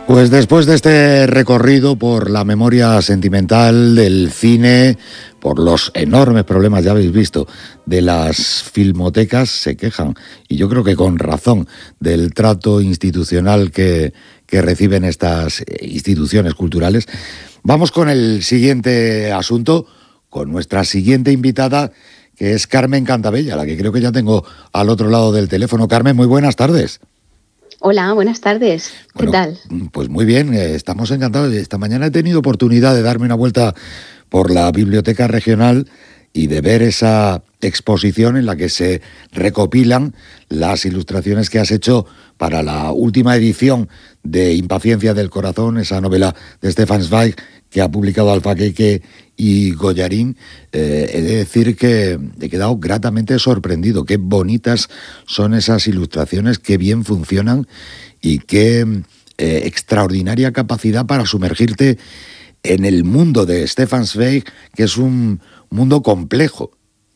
Pues después de este recorrido por la memoria sentimental del cine, por los enormes problemas, ya habéis visto, de las filmotecas, se quejan, y yo creo que con razón, del trato institucional que reciben estas instituciones culturales. Vamos con el siguiente asunto, con nuestra siguiente invitada, que es Carmen Cantabella, la que creo que ya tengo al otro lado del teléfono. Carmen, muy buenas tardes. Hola, buenas tardes. ¿Qué Bueno, tal? pues muy bien, estamos encantados. Esta mañana he tenido oportunidad de darme una vuelta por la biblioteca regional y de ver esa exposición en la que se recopilan las ilustraciones que has hecho para la última edición de Impaciencia del Corazón, esa novela de Stefan Zweig que ha publicado Alfaqueque y Goyarín. He de decir que he quedado gratamente sorprendido. Qué bonitas son esas ilustraciones, qué bien funcionan y qué extraordinaria capacidad para sumergirte en el mundo de Stefan Zweig, que es un mundo complejo.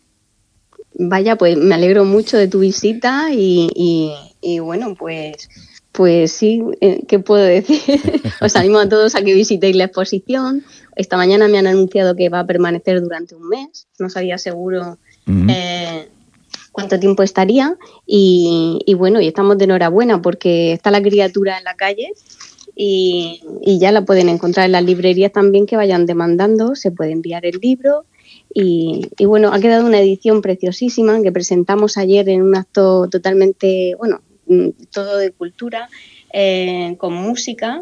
Vaya, pues me alegro mucho de tu visita y bueno, pues sí, ¿qué puedo decir? Os animo a todos a que visitéis la exposición. Esta mañana me han anunciado que va a permanecer durante un mes. No sabía seguro cuánto tiempo estaría y bueno, y estamos de enhorabuena porque está la criatura en la calle y ya la pueden encontrar en las librerías también que vayan demandando. Se puede enviar el libro. Y bueno, ha quedado una edición preciosísima que presentamos ayer en un acto totalmente, bueno, todo de cultura, con música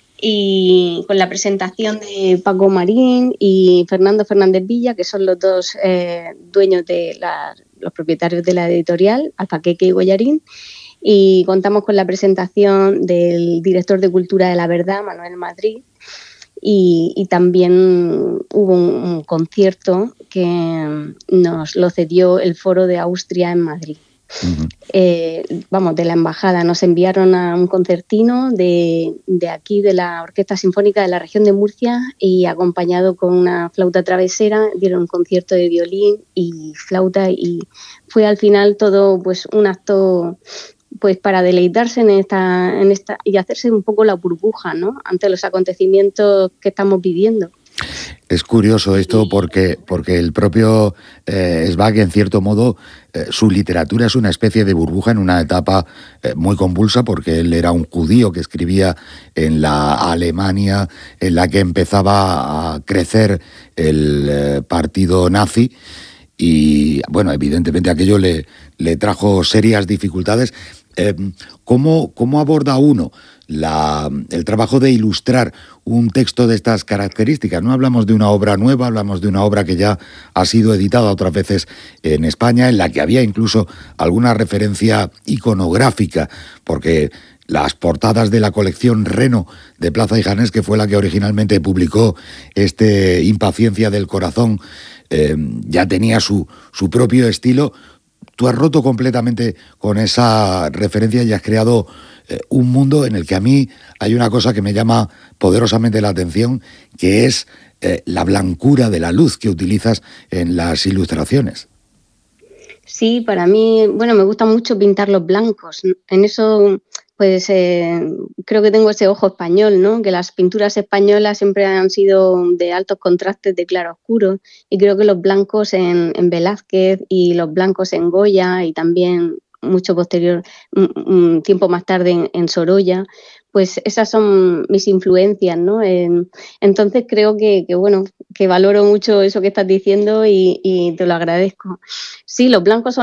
y con la presentación de Paco Marín y Fernando Fernández Villa, que son los dos dueños de los propietarios de la editorial, Alfaqueque y Goyarín. Y contamos con la presentación del director de Cultura de La Verdad, Manuel Madrid. Y también hubo un concierto que nos lo cedió el Foro de Austria en Madrid. De la embajada nos enviaron a un concertino de aquí, de la Orquesta Sinfónica de la región de Murcia, y acompañado con una flauta travesera dieron un concierto de violín y flauta, y fue al final todo pues un acto pues para deleitarse en esta y hacerse un poco la burbuja, ¿no?, ante los acontecimientos que estamos viviendo. Es curioso esto porque el propio Zweig, en cierto modo, su literatura es una especie de burbuja en una etapa muy convulsa, porque él era un judío que escribía en la Alemania en la que empezaba a crecer el partido nazi. Y bueno, evidentemente aquello le trajo serias dificultades. ¿Cómo aborda uno el trabajo de ilustrar un texto de estas características? No hablamos de una obra nueva, hablamos de una obra que ya ha sido editada otras veces en España, en la que había incluso alguna referencia iconográfica, porque las portadas de la colección Reno de Plaza y Janés, que fue la que originalmente publicó este Impaciencia del Corazón, ya tenía su propio estilo. Tú has roto completamente con esa referencia y has creado un mundo en el que a mí hay una cosa que me llama poderosamente la atención, que es la blancura de la luz que utilizas en las ilustraciones. Sí, para mí, bueno, me gusta mucho pintar los blancos. En eso, pues creo que tengo ese ojo español, ¿no? Que las pinturas españolas siempre han sido de altos contrastes, de claro-oscuro, y creo que los blancos en Velázquez y los blancos en Goya, y también mucho posterior, un tiempo más tarde en Sorolla, pues esas son mis influencias, ¿no? Entonces creo que bueno, que valoro mucho eso que estás diciendo y te lo agradezco. Sí, los blancos son